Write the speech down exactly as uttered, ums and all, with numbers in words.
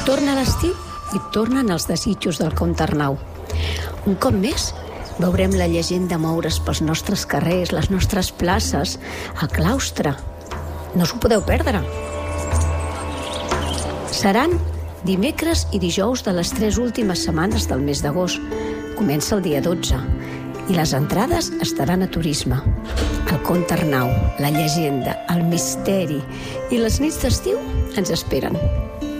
Torna l'estiu i tornen els desitjos del Comte Arnau. Un cop més, veurem la llegenda moure's pels nostres carrers, les nostres places, el claustre. No us ho podeu perdre. Seran dimecres i dijous de les tres últimes setmanes del mes d'agost. Comença el dia dotze i les entrades estaran a Turisme. El Comte Arnau, la llegenda, el misteri i les nits d'estiu ens esperen.